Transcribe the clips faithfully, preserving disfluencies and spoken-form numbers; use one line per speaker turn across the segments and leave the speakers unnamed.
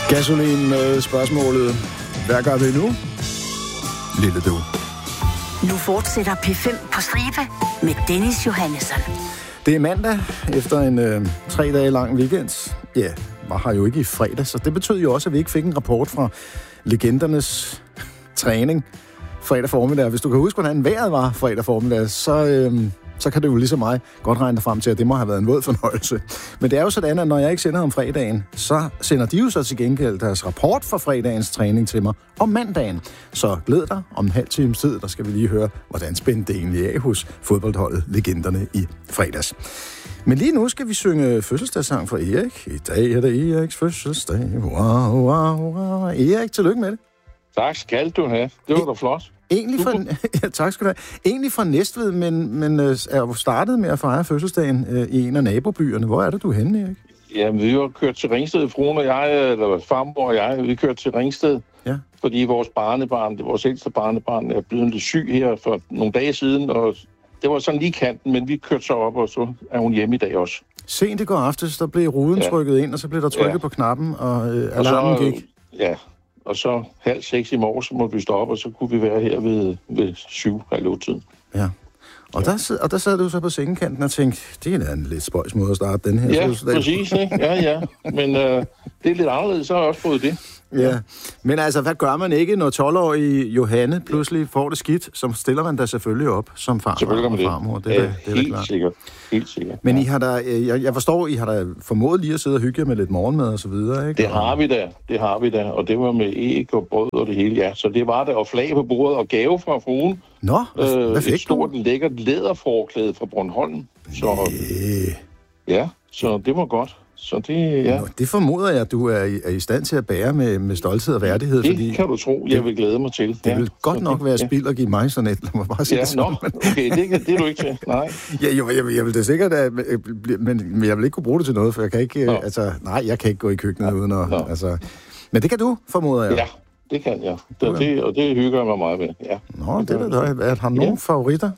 Gasolin med spørgsmålet, hvad gør vi nu? Lille du.
Nu fortsætter P fem på stribe med Dennis Johannesson.
Det er mandag efter en øh, tre dage lang weekend. Ja, var her jo ikke i fredag, så det betød jo også, at vi ikke fik en rapport fra legendernes træning fredag formiddag. Hvis du kan huske, hvordan vejret var fredag formiddag, så, øh, så kan det jo ligesom mig godt regne dig frem til, at det må have været en våd fornøjelse. Men det er jo sådan, at når jeg ikke sender om fredagen, så sender de jo så til gengæld deres rapport for fredagens træning til mig om mandagen. Så glæd dig, om en halv times tid, der skal vi lige høre, hvordan spændte det egentlig af hos fodboldholdet Legenderne i fredags. Men lige nu skal vi synge fødselsdagssang for Erik. I dag er det Eriks fødselsdag. Wow, wow, wow. Erik, tillykke med det.
Tak skal du have. Det var da flot.
Egentlig fra, ja, tak skal du have. Egentlig fra Næstved, men, men er jo startet med at fejre fødselsdagen øh, i en af nabobyerne. Hvor er det, du er henne, Erik?
Jamen, vi har kørt til Ringsted, fruen og jeg, eller farmor og jeg, vi kørte til Ringsted,
ja.
Fordi vores barnebarn, det vores ældste barnebarn, er blevet lidt syg her for nogle dage siden, og det var sådan lige kanten, men vi kørte så op, og så er hun hjemme i dag også.
Sent i går aftes, der blev ruden ja. trykket ind, og så blev der trykket ja. på knappen, og øh, alarmen
og så,
gik.
Ja, og så halv seks i morgen, så måtte vi stå op, og så kunne vi være her ved, ved syv, halv otte tiden.
Ja, og, ja. Der, og der sad du så på sengekanten og tænkte, det er da en lidt spøjs måde at starte den her
ja,
fødselsdag.
Ja, præcis, ikke? Ja, ja, men øh, det er lidt anderledes, så har jeg også prøvet det.
Ja, men altså, hvad gør man ikke, når tolv-årige Johanne pludselig får det skidt? Så stiller man da selvfølgelig op som far og farmor. Det er,
ja,
det er
helt
klart.
sikkert. Helt sikkert.
Men ja. I har da, jeg, jeg forstår, I har da formået lige at sidde og hygge med lidt morgenmad og så videre, ikke?
Det har vi da, det har vi da, og det var med æg og brød og det hele, ja. Så det var der, og flag på bordet og gave fra fruen.
Nå, hvad, øh, hvad fik
et stort, lækkert læderforklæde fra Bornholm. Så,
Næh.
Ja, så det var godt. Så det, ja.
Nå, det formoder jeg, at du er i, er i stand til at bære med, med stolthed og værdighed.
Det
fordi
kan du tro, jeg vil glæde mig til.
Det
ja.
vil godt
så
nok
det,
være spild at give mig sådan et. Lad mig bare sige
ja,
det sådan.
Nå, okay, det, det er du ikke til. Nej.
Ja, jo, jeg, jeg vil da sikkert, at, men, men jeg vil ikke kunne bruge det til noget, for jeg kan ikke,
Nå.
altså, nej, jeg kan ikke gå i køkkenet
Nå.
uden at,
Nå.
altså, men det kan du, formoder jeg.
Ja, det kan jeg. Det, okay. det, og det hygger jeg mig meget med, ja.
Nå, det er da, har du nogle ja. favoritter?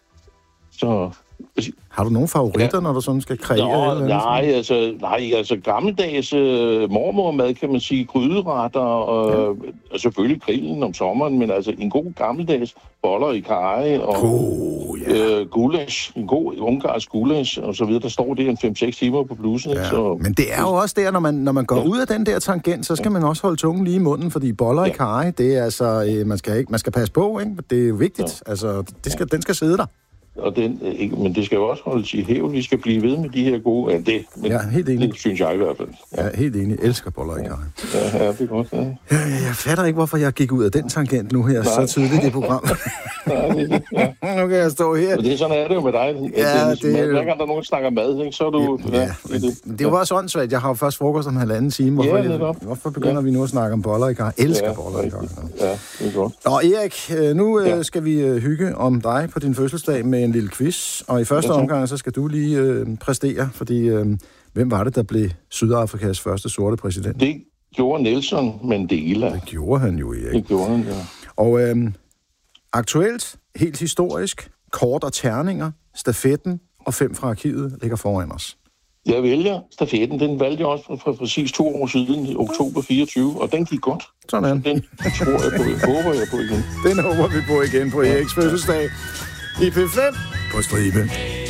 Så...
Har du nogle favoritter, ja. når du sådan skal kreere?
Nå, nej, altså, nej, altså gammeldags uh, mormormad, kan man sige, gryderetter, og, ja. og selvfølgelig grillen om sommeren, men altså en god gammeldags boller i karry, og
oh, yeah.
uh, gulasch, en god ungarsk gulasch, og så videre. Der står det en fem seks timer på blusen.
Ja.
Så...
Men det er jo også der, når man, når man går ja. ud af den der tangent, så skal ja. man også holde tungen lige i munden, fordi boller ja. i karry, det er altså, øh, man, skal ikke, man skal passe på, ikke? Det er jo vigtigt, ja. altså, det skal, den skal sidde der.
Og den, ikke, men det skal jo også holdes i hævn. Vi skal blive ved med de her gode... Ja, det, men
ja, helt enig.
Det synes jeg i hvert fald.
Ja, ja helt enig. Jeg elsker boller i karry.
Ja, ja, det er godt. Ja.
Ja, jeg fatter ikke, hvorfor jeg gik ud af den tangent nu her, Nej. så tidligt i programmet.
Nej, det, ja.
Nu kan jeg stå her.
Og det er sådan, er det jo med dig.
Ja,
det,
det er...
Hver gang der er nogen, der snakker mad, ikke, så er du...
Ja,
ja,
men,
det,
det er jo også åndssvagt. Jeg har jo først frokost om halvanden time. Hvorfor,
ja,
jeg, hvorfor begynder ja. vi nu at snakke om boller i karry? Jeg elsker ja, boller i karry.
Ja, det er godt.
Nå, Erik, nu ja. skal vi hygge om dig på din fødselsdag med en lille quiz. Og i første ja, omgang, så skal du lige øh, præstere, fordi øh, hvem var det, der blev Sydafrikas første sorte præsident?
Det gjorde Nelson Mandela.
Det gjorde han jo, Erik.
Det gjorde han, ja.
Og øh, aktuelt, helt historisk, kort og terninger, stafetten og fem fra arkivet ligger foran os.
Jeg vælger stafetten. Den valgte jeg også for, for præcis to år siden, i oktober fireogtyve, og den gik godt.
Sådan.
Så den tror jeg på, håber jeg på igen.
Den håber vi på igen på Eriks fødselsdag i P fem på stribe.